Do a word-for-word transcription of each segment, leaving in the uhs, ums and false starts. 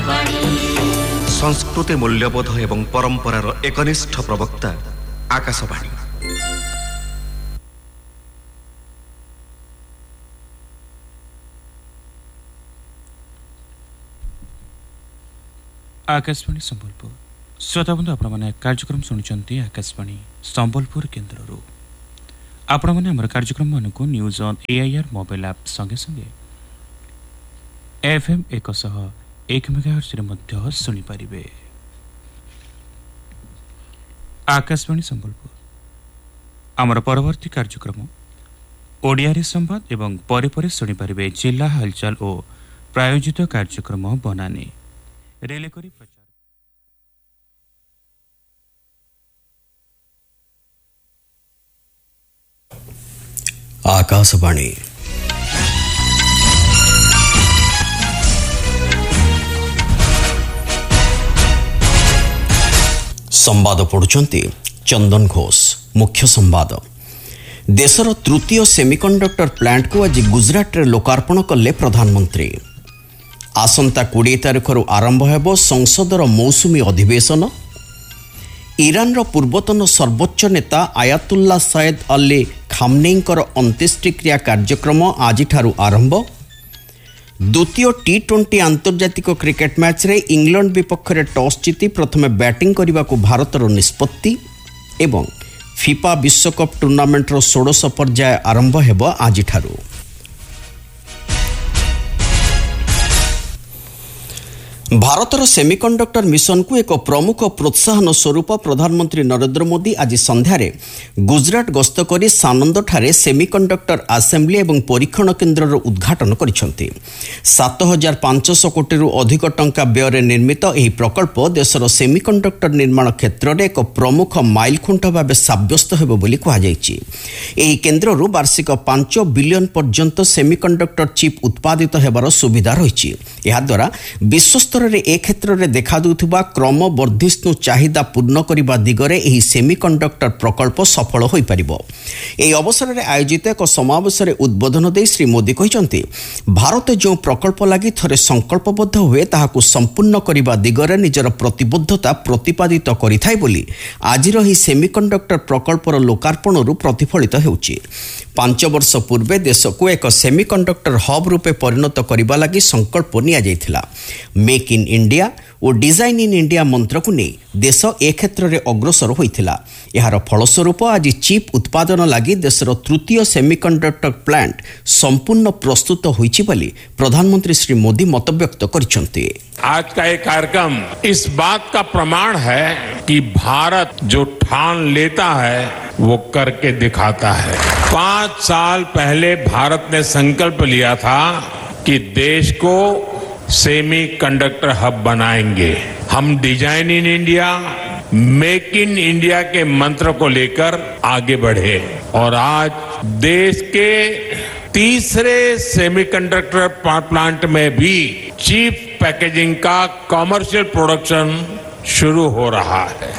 संस्कृति मूल्यबोध एवं परंपरार एकनिष्ठ प्रवक्ता आकाशवाणी। आकाशवाणी संबलपुर श्रोता बंधु आपण मैंने कार्यक्रम शुणुंट आकाशवाणी संबलपुर केन्द्र आपण मैंने आम कार्यक्रम मान को news on AIR mobile app संगे संगे एफएम एक सौ एक मेगाहर्ट्ज रे मध्य सुनी पारिबे। आकाशवाणी संबलपुर आमर परवर्ती कार्यक्रम ओडिया रे संवाद एवं परे परे सुनी पारिबे जिला हालचाल और प्रायोजित कार्यक्रम बनाने रेले करी प्रचार। आकाशवाणी संवाद पढ़ुचंती चंदन घोष। मुख्य संवाद देशर तृतीय सेमिकंडक्टर प्लांट को आज गुजरात रे लोकार्पण कले प्रधानमंत्री। आसंता कोड़े तारिख आरंभ हेब संसदर मौसुमी अधिवेशन। ईरान रो पूर्वतन सर्वोच्च नेता आयातुल्ला सैयद अली खामनेईंकर अंत्येष्टिक्रिया कार्यक्रम आज आरंभ। द्वितीय टी ट्वेंटी आंतर्जातिक क्रिकेट मैच रे इंग्लैंड विपक्ष में टॉस जीति प्रथमे बैटिंग करने को भारतर निष्पत्ति एवं फिफा विश्वकप टूर्नामेंट रो षोडश पर्याय आरंभ हेब आज। भारतर सेमिकंडक्टर मिशन को एक प्रमुख प्रोत्साहन स्वरूप प्रधानमंत्री नरेंद्र मोदी आज संध्यारे गुजरात गस्त करी सानंद ठारे सेमिकंडक्टर असेंबली एवं परीक्षण केन्द्र उद्घाटन करिसेंति। सात हजार पांचश कोटी रु अधिक टंका व्यय निर्मित यह प्रकल्प देशर सेमिकंडक्टर निर्माण क्षेत्र में एक प्रमुख माइलखुंट भाव सब्यस्त हेब बोली कहुଯାଇଛି। एही केन्द्रରୁ वार्षिक पांच बिलियन पर्यंत सेमिकंडक्टर चिप उत्पादित हेबार सुविधा रही। यह द्वारा विश्वस्त ए क्षेत्र में देखा देउथुबा क्रम वर्धिष्णु चाहिदा पूर्ण करने दिगरे एही सेमिकंडक्टर प्रकल्प सफल होई परिबो। एही अवसर में आयोजित एक समावेश में उद्बोधन दे श्री मोदी कहिसंति भारत जो प्रकल्प लगी थरे संकल्पबद्ध हुए ताहाकु संपूर्ण करने दिगरे निजर प्रतिबद्धता प्रतिपादित करिथाय बोली आजिर ही सेमिकंडक्टर प्रकल्पर लोकार्पणरू प्रतिफलित हेउछि। पांच वर्ष पूर्वे देश को एक सेमिकंडक्टर हब रूपे परिणत करने लगी संकल्प निया जायथिला। मेक इन इंडिया और डिजाइन इन इंडिया मंत्र को नहीं देश ए क्षेत्र में अग्रसर होइथिला। यार फलस्वरूप आज चिप उत्पादन लगी देशर तृतीय सेमिकंडक्टर प्लांट संपूर्ण प्रस्तुत होइछि बोली प्रधानमंत्री श्री मोदी मत व्यक्त करिसेंति। आज का ये कार्यक्रम इस बात का प्रमाण है कि भारत जो ठान लेता है वो करके दिखाता है। पांच साल पहले भारत ने संकल्प लिया था कि देश को सेमी कंडक्टर हब बनाएंगे। हम design in India make in India के मंत्र को लेकर आगे बढ़े और आज देश के तीसरे सेमीकंडक्टर प्लांट में भी चिप पैकेजिंग का कमर्शियल प्रोडक्शन शुरू हो रहा है।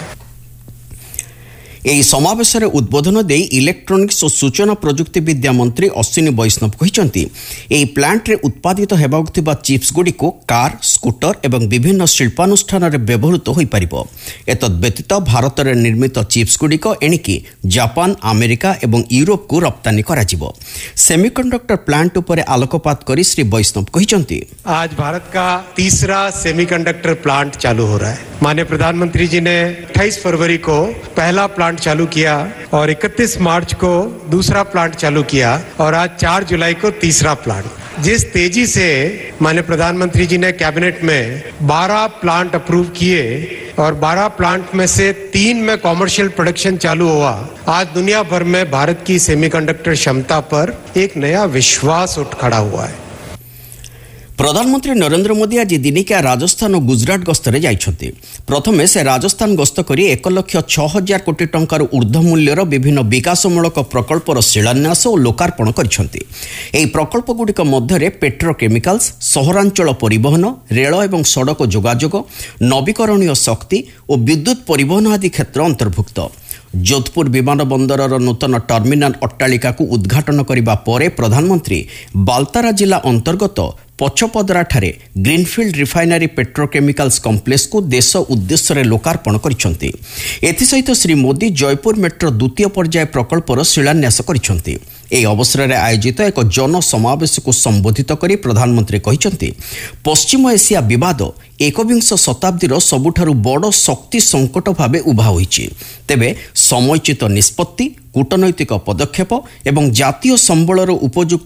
एही समावेश में उद्बोधन दे इलेक्ट्रोनिक्स और सूचना प्रजुक्ति विद्या मंत्री अश्विनी वैष्णव कहिसंति एही प्लांट रे उत्पादित हेबाक थिबा चिप्स गुडी को कार स्कूटर एवं विभिन्न शिल्पानुष्ठान रे व्यवहृत होई परिबो। एतद व्यतीत भारत रे निर्मित चिप्स गुडी को एणिकी जापान अमेरिका एवं यूरोप को रप्तानी करा जिवो। सेमीकंडक्टर प्लांट ऊपर आलोकपात करी श्री वैष्णव कहिसंति आज भारत का तीसरा सेमीकंडक्टर प्लांट चालू हो रहा है। माननीय प्रधानमंत्री जी ने अट्ठाईस फरवरी को पहला प्लांट चालू किया और इकतीस मार्च को दूसरा प्लांट चालू किया और आज चार जुलाई को तीसरा प्लांट। जिस तेजी से माननीय प्रधानमंत्री जी ने कैबिनेट में बारह प्लांट अप्रूव किए और बारह प्लांट में से तीन में कॉमर्शियल प्रोडक्शन चालू हुआ, आज दुनिया भर में भारत की सेमीकंडक्टर क्षमता पर एक नया विश्वास उठ खड़ा हुआ है। प्रधानमंत्री नरेंद्र मोदी आज दिनिकिया राजस्थान और गुजरात गस्तरे जाइछन्ति। प्रथमे से राजस्थान गस्त करी एक लक्ष छह हजार कोटी टंकार ऊर्ध्व मूल्यर विभिन्न विकासमूलक प्रकल्पर शिलान्यास और लोकार्पण करिछन्ति। एही प्रकल्पगुड़िक मध्यरे पेट्रोकेमिकाल्स, सहरांचल परिवहन, रेल एवं सड़क जोगाजोग, नवीकरणीय शक्ति और विद्युत परिवहन आदि क्षेत्र अंतर्भुक्त। जोधपुर विमान बंदरर नूतन टर्मिनाल अट्टालिका को उद्घाटन करने पर प्रधानमंत्री बाल्तारा जिला अंतर्गत ପଛପଦରାଠାରେ ଗ୍ରୀନଫିଲ୍ଡ ରିଫାଇନାରୀ ପେଟ୍ରୋକେମିକାଲ୍ସ କମ୍ପ୍ଲେକ୍ସକୁ ଦେଶ ଉଦ୍ଦେଶ୍ୟରେ ଲୋକାର୍ପଣ କରିଛନ୍ତି। ଏଥିସହିତ ଶ୍ରୀ ମୋଦି ଜୟପୁର ମେଟ୍ରୋ ଦ୍ୱିତୀୟ ପର୍ଯ୍ୟାୟ ପ୍ରକଳ୍ପର ଶିଳାନ୍ୟାସ କରିଛନ୍ତି। ଏହି ଅବସରରେ ଆୟୋଜିତ ଏକ ଜନସମାବେଶକୁ ସମ୍ବୋଧିତ କରି ପ୍ରଧାନମନ୍ତ୍ରୀ କହିଛନ୍ତି, ପଶ୍ଚିମ ଏସିଆ ବିବାଦ ଏକବିଂଶ ଶତାବ୍ଦୀର ସବୁଠାରୁ ବଡ଼ ଶକ୍ତି ସଙ୍କଟ ଭାବେ ଉଭା ହୋଇଛି। ତେବେ ସମୟୋଚିତ ନିଷ୍ପତ୍ତି, କୂଟନୈତିକ ପଦକ୍ଷେପ ଏବଂ ଜାତୀୟ ସମ୍ବଳର ଉପଯୁକ୍ତ